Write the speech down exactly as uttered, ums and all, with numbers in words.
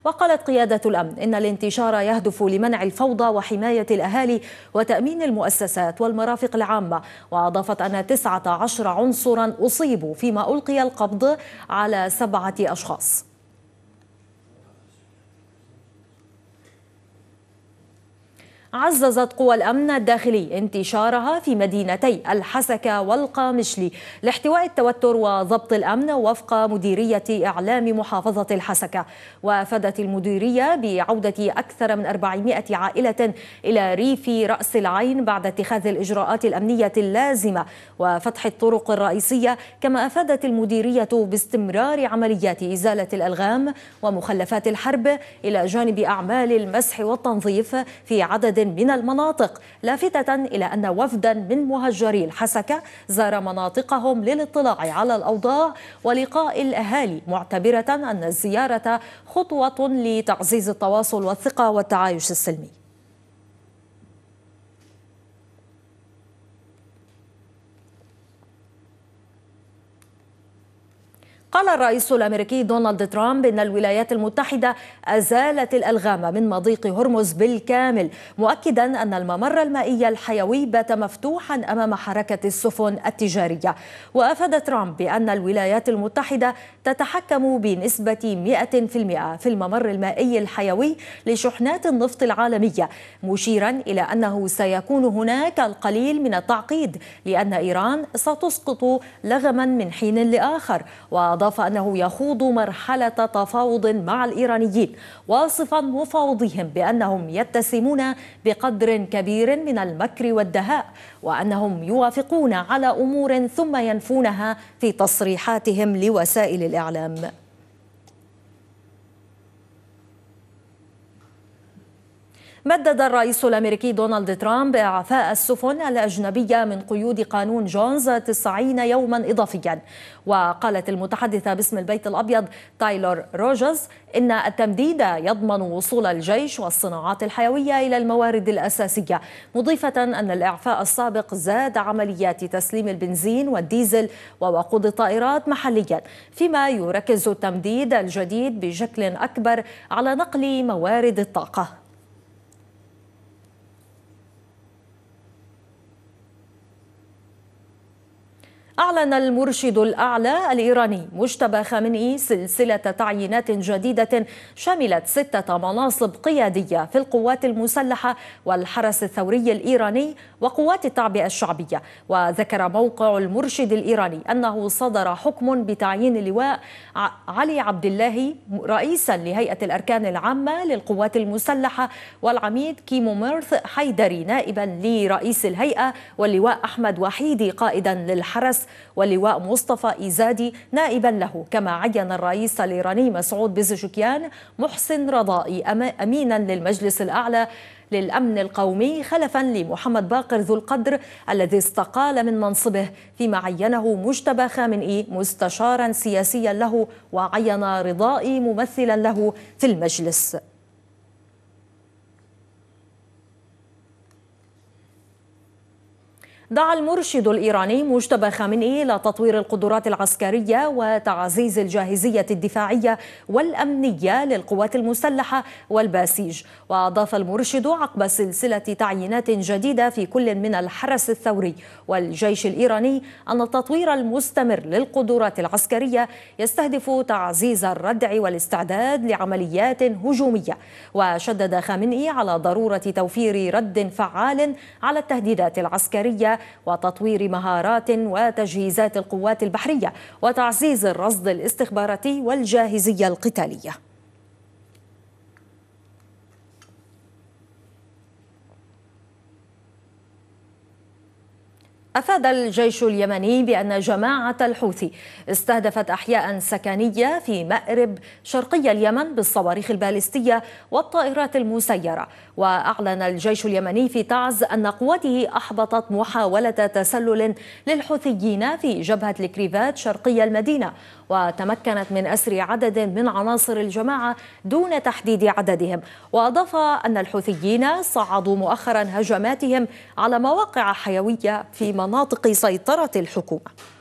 وقالت قيادة الأمن إن الانتشار يهدف لمنع الفوضى وحماية الأهالي وتأمين المؤسسات والمرافق العامة. وأضافت أن تسعة عشر عنصرا أصيبوا فيما ألقي القبض على سبعة أشخاص. عززت قوى الأمن الداخلي انتشارها في مدينتي الحسكة والقامشلي لاحتواء التوتر وضبط الأمن وفق مديرية إعلام محافظة الحسكة. وأفادت المديرية بعودة أكثر من أربعمائة عائلة إلى ريف رأس العين بعد اتخاذ الإجراءات الأمنية اللازمة وفتح الطرق الرئيسية. كما أفادت المديرية باستمرار عمليات إزالة الألغام ومخلفات الحرب إلى جانب أعمال المسح والتنظيف في عدد من المناطق، لافتة إلى أن وفدا من مهجري الحسكة زار مناطقهم للاطلاع على الأوضاع ولقاء الأهالي، معتبرة أن الزيارة خطوة لتعزيز التواصل والثقة والتعايش السلمي. قال الرئيس الأمريكي دونالد ترامب إن الولايات المتحدة أزالت الألغام من مضيق هرمز بالكامل، مؤكدا أن الممر المائي الحيوي بات مفتوحا أمام حركة السفن التجارية. وأفاد ترامب بأن الولايات المتحدة تتحكم بنسبة مئة بالمئة في الممر المائي الحيوي لشحنات النفط العالمية، مشيرا إلى أنه سيكون هناك القليل من التعقيد لأن إيران ستسقط لغما من حين لآخر. وأضاف أنه يخوض مرحلة تفاوض مع الإيرانيين، واصفا مفاوضيهم بأنهم يتسمون بقدر كبير من المكر والدهاء، وأنهم يوافقون على أمور ثم ينفونها في تصريحاتهم لوسائل الإعلام. مدد الرئيس الأمريكي دونالد ترامب إعفاء السفن الأجنبية من قيود قانون جونز تسعين يوما إضافيا. وقالت المتحدثة باسم البيت الأبيض تايلور روجرز إن التمديد يضمن وصول الجيش والصناعات الحيوية إلى الموارد الأساسية، مضيفة أن الإعفاء السابق زاد عمليات تسليم البنزين والديزل ووقود الطائرات محليا، فيما يركز التمديد الجديد بشكل أكبر على نقل موارد الطاقة. أعلن المرشد الأعلى الإيراني مجتبى خامنئي سلسلة تعيينات جديدة شملت ستة مناصب قيادية في القوات المسلحة والحرس الثوري الإيراني وقوات التعبئة الشعبية. وذكر موقع المرشد الإيراني أنه صدر حكم بتعيين اللواء علي عبد الله رئيسا لهيئة الأركان العامة للقوات المسلحة، والعميد كيمو ميرث حيدري نائبا لرئيس الهيئة، واللواء أحمد وحيدي قائدا للحرس، واللواء مصطفى إيزادي نائبا له. كما عين الرئيس الإيراني مسعود بزشكيان محسن رضائي أمينا للمجلس الأعلى للأمن القومي خلفا لمحمد باقر ذو القدر الذي استقال من منصبه، فيما عينه مجتبى خامنئي مستشارا سياسيا له وعين رضائي ممثلا له في المجلس. دعا المرشد الإيراني مجتبى خامنئي إلى تطوير القدرات العسكرية وتعزيز الجاهزية الدفاعية والأمنية للقوات المسلحة والباسيج. وأضاف المرشد عقب سلسلة تعيينات جديدة في كل من الحرس الثوري والجيش الإيراني أن التطوير المستمر للقدرات العسكرية يستهدف تعزيز الردع والاستعداد لعمليات هجومية. وشدد خامنئي على ضرورة توفير رد فعال على التهديدات العسكرية وتطوير مهارات وتجهيزات القوات البحرية وتعزيز الرصد الاستخباراتي والجاهزية القتالية. أفاد الجيش اليمني بأن جماعة الحوثي استهدفت أحياء سكنية في مأرب شرقي اليمن بالصواريخ البالستية والطائرات المسيرة. وأعلن الجيش اليمني في تعز أن قوته أحبطت محاولة تسلل للحوثيين في جبهة الكريفات شرقي المدينة، وتمكنت من أسر عدد من عناصر الجماعة دون تحديد عددهم. وأضاف أن الحوثيين صعدوا مؤخرا هجماتهم على مواقع حيوية في مناطق سيطرة الحكومة.